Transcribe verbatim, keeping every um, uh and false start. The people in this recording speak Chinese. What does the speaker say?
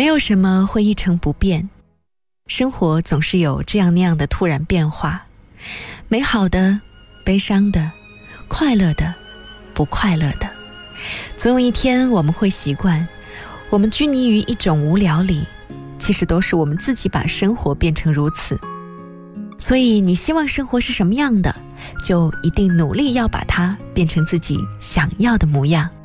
没有什么会一成不变，生活总是有这样那样的突然变化，美好的、悲伤的、快乐的、不快乐的。总有一天我们会习惯，我们拘泥于一种无聊里，其实都是我们自己把生活变成如此。所以你希望生活是什么样的，就一定努力要把它变成自己想要的模样。